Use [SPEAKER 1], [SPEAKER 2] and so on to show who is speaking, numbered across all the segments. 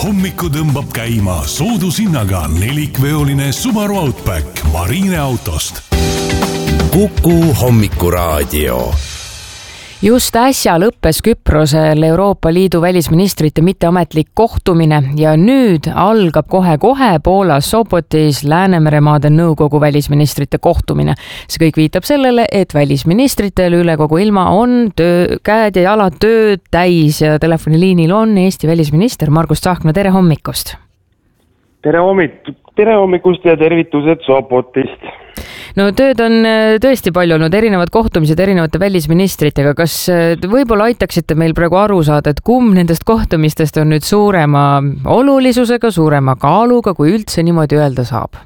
[SPEAKER 1] Hommiku tõmbab käima soodushinnaga nelikveoline Subaru Outback Marine autost.
[SPEAKER 2] Kuku hommikuraadio.
[SPEAKER 3] Just äsja lõppes Küprosel Euroopa Liidu välisministrite mitteametlik kohtumine ja nüüd algab kohe-kohe Poolas Sopotis Läänemeremaade nõukogu välisministrite kohtumine. See kõik viitab sellele, et välisministritel üle kogu ilma on käed ja jalad tööd täis ja telefoniliinil on Eesti välisminister Margus Tsahkna. Tere hommikust!
[SPEAKER 4] Tere hommikust ja tervitused Sopotist!
[SPEAKER 3] No tööd on tõesti palju olnud, erinevad kohtumised erinevate välisministritega. Kas võib-olla aitaksite meil praegu aru saada, et kumb nendest kohtumistest on nüüd suurema olulisusega, suurema kaaluga, kui üldse niimoodi öelda saab?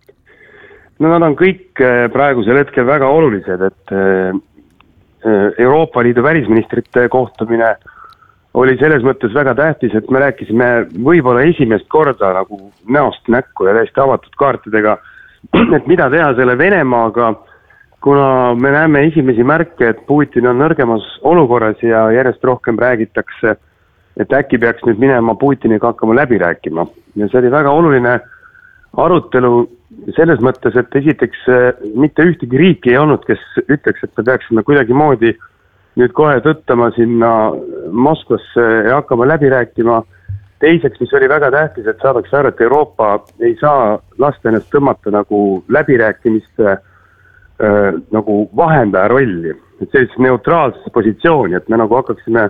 [SPEAKER 4] No nad on kõik praegusel hetkel väga olulised, et Euroopa Liidu välisministrite kohtumine oli selles mõttes väga tähtis, et me rääkisime võib-olla esimest korda nagu näost näkku ja täiesti avatud kaartidega, et mida teha selle Venemaaga, kuna me näeme esimesi märke, et Putin on nõrgemas olukorras ja järjest rohkem räägitakse, et äkki peaks nüüd minema Putiniga hakkama läbi rääkima. Ja see oli väga oluline arutelu selles mõttes, et esiteks mitte ühtegi riiki ei olnud, kes ütleks, et me peaksime kuidagi moodi nüüd kohe tõttama sinna Moskvasse ja hakkama läbi rääkima. Teiseks, mis oli väga tähtis, et saadaks aru, et Euroopa ei saa lasta ennast tõmmata nagu läbirääkimiste nagu vahendaja rolli. Et sellise neutraalse positsiooni, et me nagu hakkaksime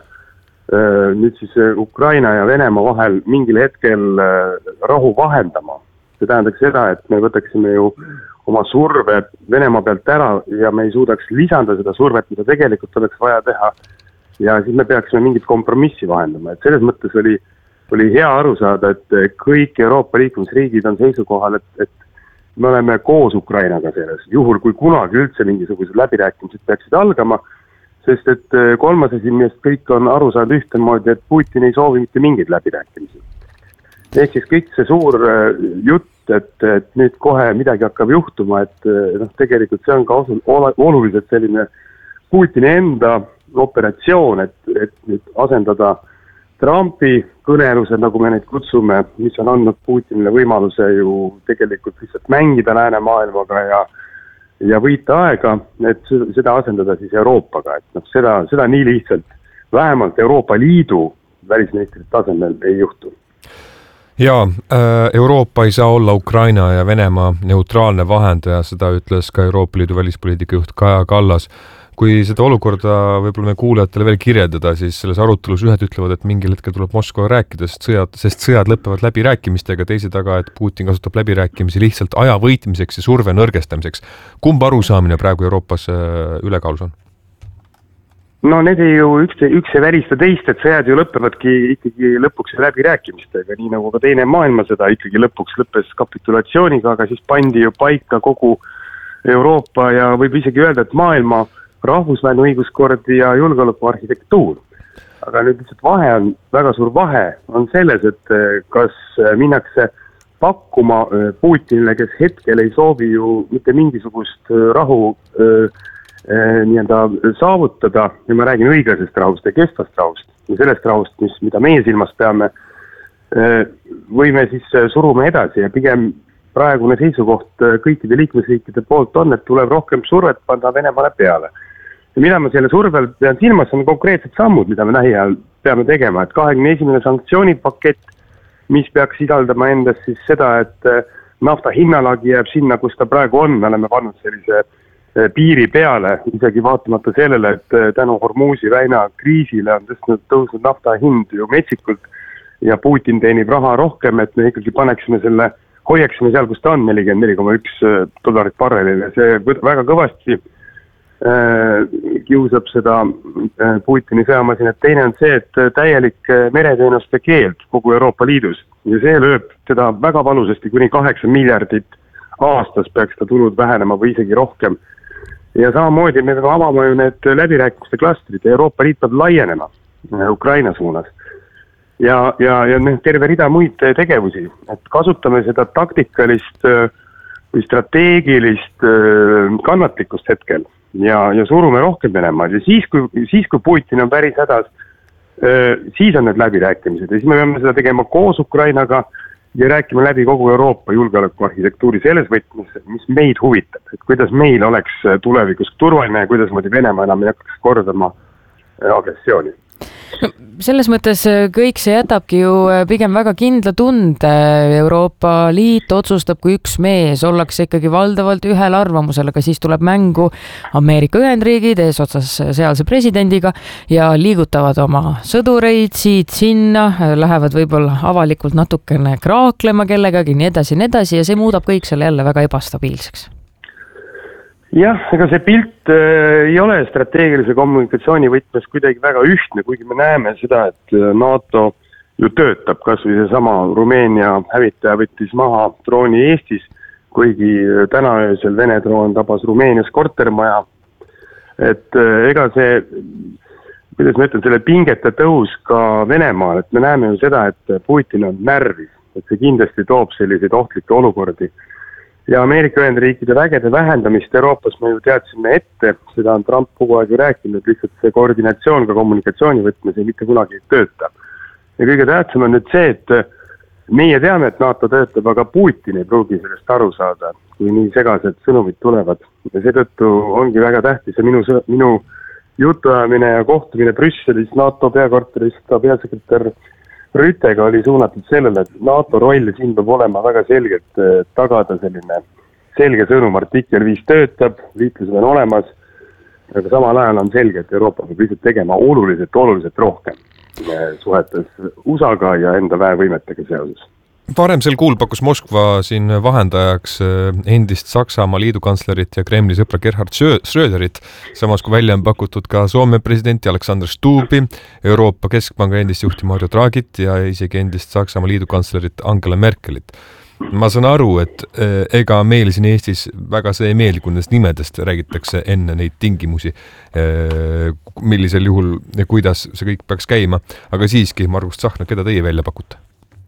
[SPEAKER 4] nüüd siis Ukraina ja Venemaa vahel mingil hetkel rahu vahendama. See tähendaks seda, et me võtaksime ju oma surve Venemaa pealt ära ja me ei suudaks lisanda seda survet, mida tegelikult oleks vaja teha. Ja siis me peaksime mingit kompromissi vahendama. Et selles mõttes oli hea aru saada, et kõik Euroopa liikumisriigid on seisukohal, et me oleme koos Ukrainaga selles, juhul kui kunagi üldse mingisugused läbirääkimised peaksid algama, sest et kolmas asi, millest kõik on aru saanud ühtemoodi, et Putin ei soovi mitte mingeid läbirääkimisi. Ehk siis kõik see suur jutt, et nüüd kohe midagi hakkab juhtuma, et tegelikult see on ka oluliselt selline Putini enda operatsioon, et nüüd asendada Trumpi kõnelused, nagu me neid kutsume, mis on andnud Putinile võimaluse ju tegelikult lihtsalt mängida läänemaailmaga ja võita aega, et seda asendada siis Euroopaga. Et seda nii lihtsalt vähemalt Euroopa Liidu välisministrite tasemel ei juhtu.
[SPEAKER 5] Ja, Euroopa ei saa olla Ukraina ja Venemaa neutraalne vahendaja, seda ütles ka Euroopa Liidu välispoliitika juht Kaja Kallas. Kui seda olukorda võib-olla me kuulajatele veel kirjeldada, siis selles arutelus ühed ütlevad, et mingil hetkel tuleb Moskva rääkida, sest sõjad lõpevad läbi rääkimistega, teise taga, et Putin kasutab läbi rääkimisi lihtsalt aja võitmiseks ja surve nõrgestamiseks. Kumb arusaamine praegu Euroopas ülekaalus on?
[SPEAKER 4] No need ei ju üks ei välista teist, et sõjad ju lõppevadki ikkagi lõpuks läbi rääkimistega, nii nagu ka teine maailmasõda ikkagi lõpuks lõppes kapitulatsiooniga, aga siis pandi ju paika kogu Euroopa ja võib isegi öelda, et maailma rahvusvaheline õiguskord ja julgeolekuarhitektuur. Aga nüüd lihtsalt väga suur vahe on selles, et kas minnakse pakkuma Putinile, kes hetkel ei soovi ju mitte mingisugust rahu saavutada, ja ma räägin õiglasest rahust ja kestvast rahust ja sellest rahust, mida meie silmas peame, võime siis surume edasi ja pigem praegune seisukoht kõikide liikmesriikide poolt on, et tuleb rohkem survet panna Venemaale peale. Ja mida ma selle survel pean silmas, on konkreetsed sammud, mida me lähiajal peame tegema, et 21. sanktsioonipakett, mis peaks sisaldama endas siis seda, et nafta hinnalagi jääb sinna, kus ta praegu on, me oleme pannud sellise piiri peale, isegi vaatamata sellele, et tänu Hormuzi väina kriisile on tõusnud nafta hind ju metsikult ja Putin teenib raha rohkem, et me ikkagi paneksime selle, hoiaksime seal, kus ta on, $44.1 barrelile. See väga kõvasti kiusab seda Putini sõjamasinat. Teine on see, et täielik mereteenuste keeld kogu Euroopa Liidus ja see lööb teda väga valusasti, kuni 8 miljardit aastas peaks ta tulud vähenema või isegi rohkem. Ja samamoodi me peame avama ju need läbirääkimiste klastrid ja Euroopa Liit peab laienema Ukraina suunas. Ja terve rida muid tegevusi, et kasutame seda taktikalist või strateegilist kannatlikkust hetkel ja surume rohkem Venemaad. Ja siis, kui Putin on päris hädas, siis on need läbirääkimised ja siis me peame seda tegema koos Ukrainaga ja rääkima läbi kogu Euroopa julgeolekuarhitektuuri selles võtmes, mis meid huvitab, et kuidas meil oleks tulevikus turvaline ja kuidas Venemaa enam ei hakkaks kordama agressiooni.
[SPEAKER 3] No, selles mõttes kõik see jätabki ju pigem väga kindla tunde. Euroopa Liit otsustab, kui üks mees ollakse ikkagi valdavalt ühel arvamusel, aga siis tuleb mängu Ameerika Ühendriigid eesotsas sealse presidendiga ja liigutavad oma sõdureid siit sinna, lähevad võib-olla avalikult natukene kraaklema kellegagi, nii edasi ja see muudab kõik selle jälle väga ebastabiilseks.
[SPEAKER 4] Jah, ega see pilt ei ole strateegilise kommunikatsiooni võtmes kuidagi väga ühtne, kuigi me näeme seda, et NATO ju töötab, kas või see sama Rumeenia hävitaja võttis maha drooni Eestis, kuigi täna öösel Vene droon tabas Rumeenias kortermaja. Et ega see, kuidas ma ütlen, selle pingete tõus ka Venemaal, et me näeme ju seda, et Putin on närvis, et see kindlasti toob selliseid ohtlikke olukordi. Ja Ameerika Ühendriikide vägede vähendamist Euroopas me ju teadsime ette, seda on Trump kogu aeg ju rääkinud, lihtsalt see koordinatsioon ka kommunikatsiooni võtmes ei mitte kunagi tööta. Ja kõige tähtsam on nüüd see, et meie teame, et NATO töötab, aga Putin ei pruugi sellest aru saada, kui nii segased sõnumid tulevad. Ja seetõttu ongi väga tähtis ja minu jutuajamine ja kohtumine Brüsselis NATO peakorteris ka peasekretär Rütega oli suunatud sellele, et NATO roll siin peab olema väga selgelt tagada selline selge sõnum, artikkel 5 töötab, liitlased on olemas, aga samal ajal on selge, et Euroopa peab lihtsalt tegema oluliselt rohkem suhetes USA-ga ja enda väevõimetega seoses.
[SPEAKER 5] Varem sel kuul pakkus Moskva siin vahendajaks endist Saksamaa liidukantslerit ja Kremli sõpra Gerhard Schröderit, samas kui välja on pakutud ka Soome presidenti Alexander Stubbi, Euroopa Keskpanga endist juhti Mario Draghit ja isegi endist Saksamaa liidukantslerit Angela Merkelit. Ma saan aru, et ega meil siin Eestis väga see ei meeldi, kui nendest nimedest räägitakse enne neid tingimusi, millisel juhul ja kuidas see kõik peaks käima, aga siiski, Margus Tsahkna, keda teie välja pakute?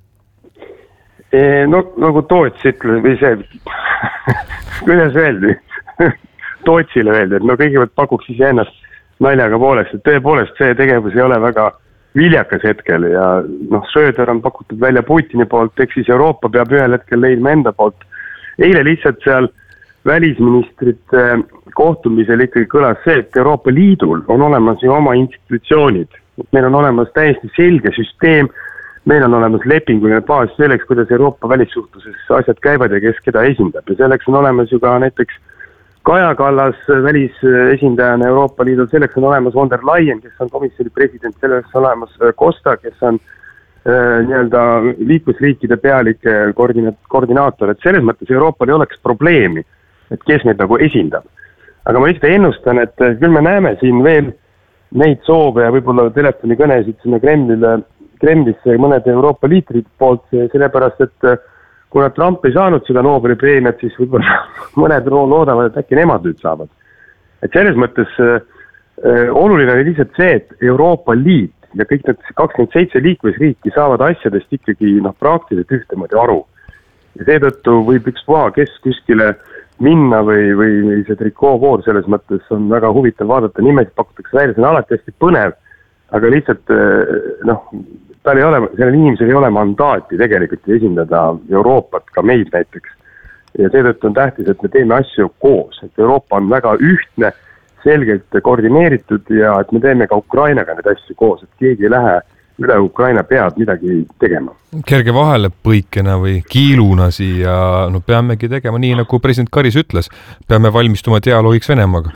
[SPEAKER 4] No nagu Toots ütles, või see, kuidas öeldi, Tootsile öeldi, et no kõigepealt pakuks ise ennast naljaga pooleks, et tõepoolest see tegevus ei ole väga viljakas hetkel ja Schröder on pakutud välja Putini poolt, eks siis Euroopa peab ühel hetkel leidma enda poolt. Eile lihtsalt seal välisministrite kohtumisel ikkagi kõlas see, et Euroopa Liidul on olemas ju oma institutsioonid, meil on olemas täiesti selge süsteem, meil on olemas lepinguline baas selleks, kuidas Euroopa välissuhtluses asjad käivad ja kes keda esindab ja selleks on olemas ju ka näiteks Kaja Kallas välisesindajana Euroopa Liidul, selleks on olemas von der Leyen, kes on komisjoni president, selleks on olemas Costa, kes on nii-öelda liiklusriikide pealike koordinaator, et selles mõttes Euroopal ei oleks probleemi, et kes neid nagu esindab. Aga ma lihtsalt ennustan, et küll me näeme siin veel neid soove ja võib-olla telefonikõnesid sinna Kremlisse mõned Euroopa liitrid poolt, sellepärast, et kuna Trump ei saanud seda Nobeli preemiat, siis võib-olla mõned loodavad, et äkki nemad nüüd saavad. Et selles mõttes oluline oli lihtsalt see, et Euroopa Liit ja kõik need 27 liikmesriiki saavad asjadest ikkagi praktiliselt ühtemoodi aru. Ja seetõttu võib ükspuha, kes kuskile minna või see trikoovoor selles mõttes on väga huvitav vaadata, nimesid pakutakse välja, see on alati hästi põnev, aga lihtsalt sellel inimesel ei ole mandaati tegelikult esindada Euroopat, ka meid näiteks. Ja seetõttu on tähtis, et me teeme asju koos, et Euroopa on väga ühtne, selgelt koordineeritud ja et me teeme ka Ukrainaga need asju koos, et keegi ei lähe üle Ukraina pead midagi tegema.
[SPEAKER 5] Kerge vahele põikena või kiiluna siia, peamegi tegema nii, nagu president Karis ütles, peame valmistuma dialoogiks Venemaaga.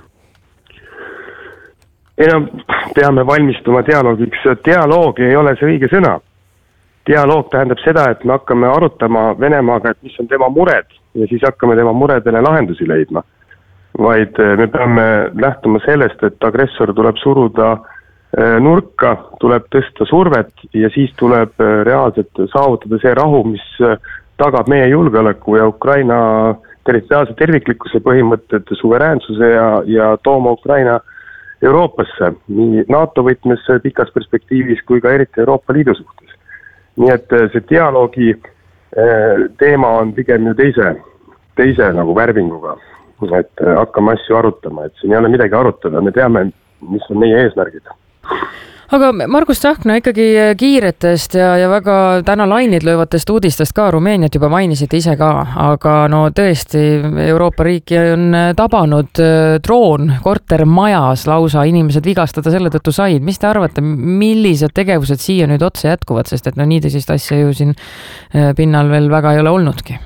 [SPEAKER 4] Peame valmistuma dialoogiks. Dialoog ei ole see õige sõna. Dialoog tähendab seda, et me hakkame arutama Venemaaga, et mis on tema mured ja siis hakkame tema muredele lahendusi leidma. Vaid me peame lähtuma sellest, et agressor tuleb suruda nurka, tuleb tõsta survet ja siis tuleb reaalselt saavutada see rahu, mis tagab meie julgeoleku ja Ukraina territoriaalse terviklikkuse põhimõtted, suveräänsuse ja tooma Ukraina Euroopasse, nii NATO võtmes pikas perspektiivis kui ka eriti Euroopa Liidu suhtes. Nii et see dialoogi teema on pigem ju teise nagu värvinguga, et hakkame asju arutama, et siin ei ole midagi arutada, me teame, mis on meie eesmärgid.
[SPEAKER 3] Aga Margus Tsahkna ikkagi kiiretest ja väga täna lainid löövatest uudistest ka Rumeeniat juba mainisite ise ka, aga no tõesti Euroopa riiki on tabanud droon kortermajas lausa, inimesed vigastada selle tõttu said. Mis te arvate, millised tegevused siia nüüd otse jätkuvad, sest et no nii tõsist asja ju siin pinnal veel väga ei ole olnudki?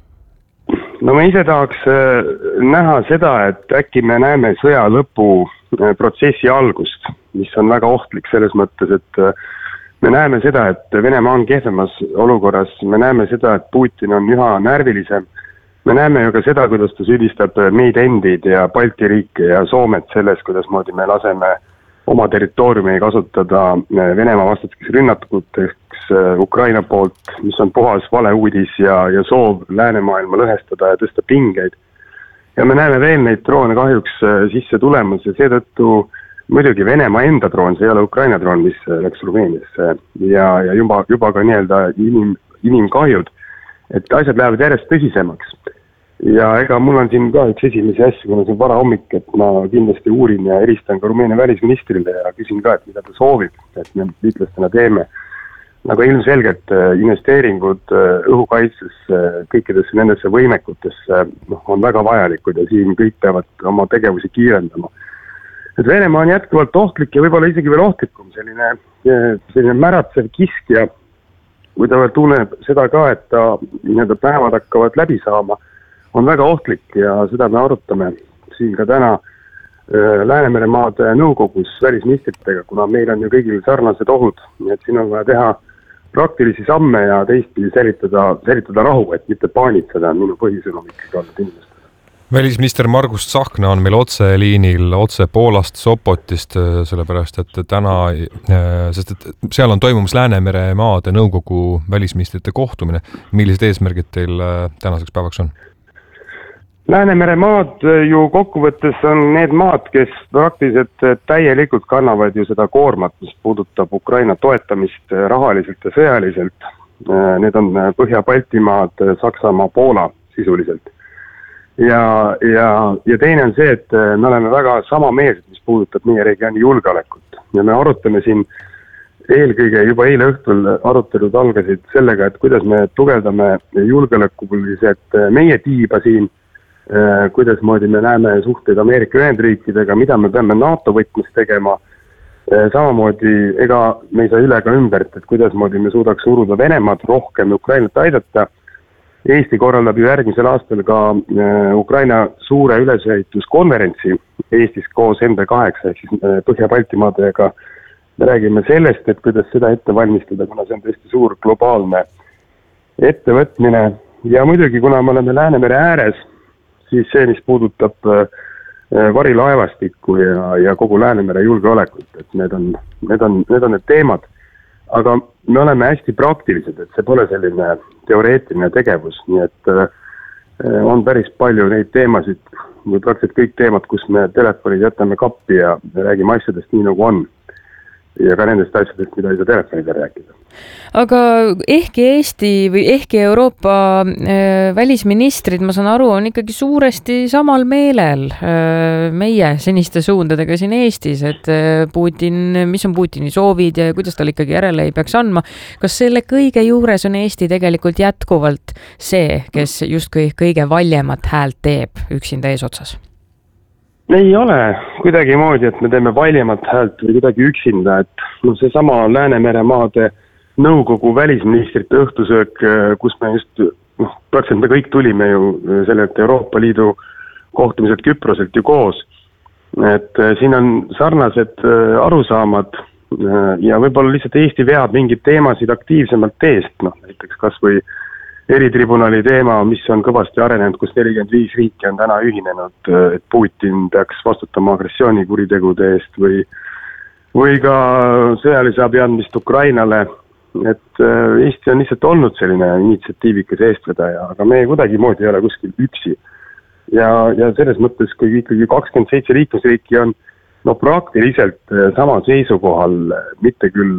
[SPEAKER 4] No me ise tahaks näha seda, et äkki me näeme sõja lõpu protsessi algust, mis on väga ohtlik selles mõttes, et me näeme seda, et Venemaa on kehvemas olukorras, me näeme seda, et Putin on üha närvilisem, me näeme ju ka seda, kuidas ta süüdistab meid endid ja Balti riike ja Soomet selles, kuidas moodi me laseme oma territooriumi kasutada Venemaa vastaseks rünnakuteks Ukraina poolt, mis on puhas valeuudis ja soov läänemaailma lõhestada ja tõsta pingeid. Ja me näeme veel neid droone kahjuks sisse tulemas ja seetõttu muidugi Venemaa enda droon, see ei ole Ukraina droon, mis läks Rumeeniasse ja juba ka nii-öelda inimkahjud, et asjad lähevad järjest tõsisemaks. Ja ega mul on siin ka üks esimesi asju, kuna see on vara hommik, et ma kindlasti uurin ja helistan ka Rumeenia välisministrile ja küsin ka, et mida ta soovib, et me liitlastena teeme. Nagu ilmselgelt investeeringud õhukaitsesse, kõikidesse nendesse võimekutesse on väga vajalikud ja siin kõik peavad oma tegevusi kiirendama. Et Venemaa on jätkuvalt ohtlik ja võib-olla isegi veel ohtlikum, selline märatsev kiskja, kui ta tunneb seda ka, et ta päevad hakkavad läbi saama, on väga ohtlik ja seda me arutame siin ka täna Läänemeremaade nõukogus välisministritega, kuna meil on ju kõigil sarnased ohud, et siin on vaja teha praktilisi samme ja teistpidi säilitada rahu, et mitte paanitseda minu põhisõnum ikkagi olnud inimestele.
[SPEAKER 5] Välisminister Margus Tsahkna on meil otseliinil otse Poolast Sopotist, sellepärast et täna, sest et seal on toimumas Läänemeremaade nõukogu välisministrite kohtumine. Millised eesmärgid teil tänaseks päevaks on?
[SPEAKER 4] Läänemeremaad ju kokkuvõttes on need maad, kes praktiliselt täielikult kannavad ju seda koormat, mis puudutab Ukraina toetamist rahaliselt ja sõjaliselt. Need on Põhja-Baltimaad, Saksamaa, Poola sisuliselt. Ja teine on see, et me oleme väga samameelsed, mis puudutab meie regiooni julgeolekut. Ja me arutame siin eelkõige juba eile õhtul arutelud algasid sellega, et kuidas me tugevdame julgeolekuliselt meie tiiba siin, kuidas moodi me näeme suhteid Ameerika Ühendriikidega, mida me peame NATO võtmes tegema. Samamoodi ega me ei saa üle ka ümbert, et kuidas moodi me suudaks uruda Venemaad rohkem Ukrainat aidata. Eesti korraldab ju järgmisel aastal ka Ukraina suure ülesehituskonverentsi Eestis koos MB8 ehk siis Põhja-Baltimaadega. Me räägime sellest, et kuidas seda ette valmistada, kuna see on tõesti suur globaalne ettevõtmine. Ja muidugi, kuna me oleme Läänemere ääres, siis see, mis puudutab varilaevastikku ja kogu Läänemere julgeolekut, et need on need teemad. Aga me oleme hästi praktilised, et see pole selline teoreetiline tegevus, nii et on päris palju neid teemasid, või praktiliselt kõik teemad, kus me telefonid jätame kappi ja räägime asjadest nii nagu on. Ja ka nendest asjadest, mida ei saa telefonida rääkida.
[SPEAKER 3] Aga ehkki Eesti või ehkki Euroopa välisministrid, ma saan aru, on ikkagi suuresti samal meelel meie seniste suundadega siin Eestis, et mis on Putini soovid ja kuidas tal ikkagi järele ei peaks andma. Kas selle kõige juures on Eesti tegelikult jätkuvalt see, kes justkui kõige valjemat häält teeb üksinda eesotsas?
[SPEAKER 4] Ei ole kuidagi moodi, et me teeme valjemat häält või kuidagi üksinda, et see sama Läänemeremaade nõukogu välisministrite õhtusöök, kus me just, praktiliselt me kõik tulime ju sellelt Euroopa Liidu kohtumiselt Küproselt ju koos, et siin on sarnased arusaamad ja võib-olla lihtsalt Eesti veab mingid teemasid aktiivsemalt eest, näiteks kas või eritribunali teema, mis on kõvasti arenenud, kus 45 riiki on täna ühinenud, et Putin peaks vastutama agressioonikuritegude eest või ka sõjalise abi andmist Ukrainale, et Eesti on lihtsalt olnud selline initsiatiivikas eestvedaja, aga me kuidagi moodi ei ole kuskil üksi. Ja selles mõttes, kui ikkagi 27 liikmesriiki on praktiliselt sama seisukohal, mitte küll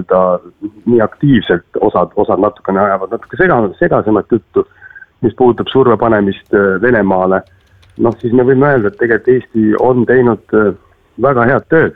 [SPEAKER 4] nii aktiivselt, osad natukene ajavad natuke segasemat juttu, mis puudutab surve panemist Venemaale, siis me võime öelda, et tegelikult Eesti on teinud väga head tööd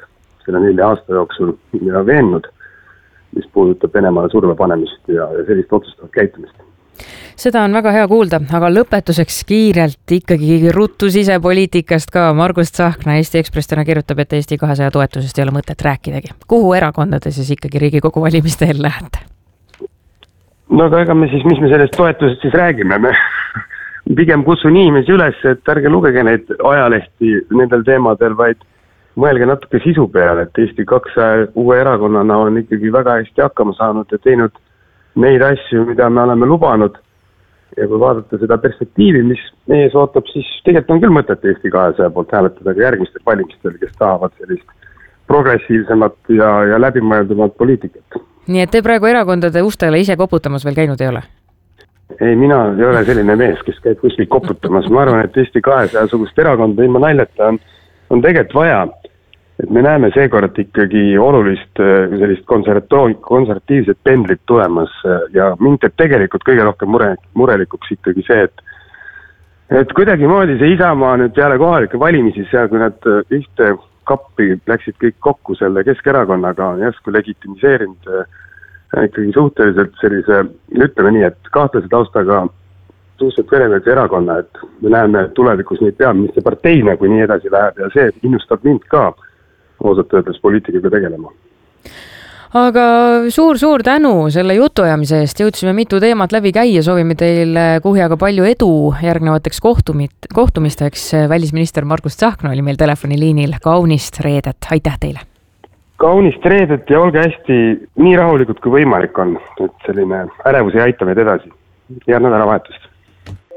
[SPEAKER 4] selle 4 aasta jooksul ja veennud, mis puudutab Venemaale surve panemist ja sellist otsustavat käitumist.
[SPEAKER 3] Seda on väga hea kuulda, aga lõpetuseks kiirelt ikkagi ruttu sisepoliitikast ka. Margus Tsahkna Eesti Ekspress täna kirjutab, et Eesti 200 toetusest ei ole mõtet rääkidagi. Kuhu erakondade siis ikkagi Riigikogu valimiste eel lähete?
[SPEAKER 4] No aga ega mis me sellest toetusest siis räägime? Me pigem kutsun inimesi üles, et ärge lugege neid ajalehti nendel teemadel, vaid mõelge natuke sisu peale, et Eesti 200 uue erakonnana on ikkagi väga hästi hakkama saanud ja teinud neid asju, mida me oleme lubanud. Ja kui vaadata seda perspektiivi, mis meie ootab, siis tegelikult on küll mõtet Eesti 200 poolt hääletada ka järgmistel valimistel, kes tahavad sellist progressiivsemat ja läbimõeldumat poliitikat.
[SPEAKER 3] Nii et te praegu erakondade ustele ise koputamas veel käinud ei ole?
[SPEAKER 4] Ei, mina ei ole selline mees, kes käib kuskil koputamas. Ma arvan, et Eesti 200 sugust erakonda ilma naljata on tegelikult vaja. Et me näeme seekord ikkagi olulist sellist konservatiivset pendlit tulemas ja mind teeb tegelikult kõige rohkem murelikuks ikkagi see, et kuidagi moodi see Isamaa nüüd peale kohalike valimisi seal, kui nad ühte kappi läksid kõik kokku selle Keskerakonnaga, on järsku legitimiseerinud ikkagi suhteliselt sellise, ütleme nii, et kahtlase taustaga suhteliselt venemeelse erakonna, et me näeme tulevikus neid peaministri parteina, kui nii edasi läheb ja see innustab mind ka osalt öeldes poliitikaga tegelema.
[SPEAKER 3] Aga suur tänu selle jutuajamise eest, jõudsime mitu teemat läbi käia, soovime teile Kuhjaga palju edu järgnevateks kohtumisteks. Välisminister Margus Tsahkna oli meil telefoniliinil. Kaunist reedet, aitäh teile!
[SPEAKER 4] Kaunist reedet ja olge hästi nii rahulikud kui võimalik on, et selline ärevus ei aita meid edasi. Head nädalavahetust!